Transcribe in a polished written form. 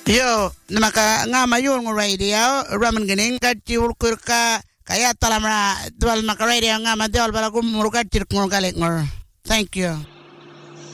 Yo, namaka nga mayon ng radio, raman ganing kati ulkur ka kaya talamra dual maka radio nga madiol bala kumurkat cirkung kalik ngor. Thank you.